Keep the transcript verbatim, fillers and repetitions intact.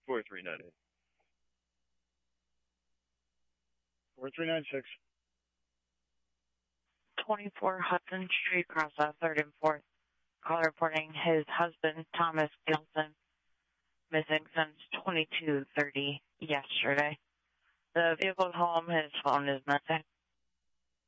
four three nine eight. four three nine six. twenty-four Hudson Street, across uh, third and fourth. Caller reporting his husband, Thomas Gilson, missing since twenty-two thirty yesterday. The vehicle's home, his phone is missing.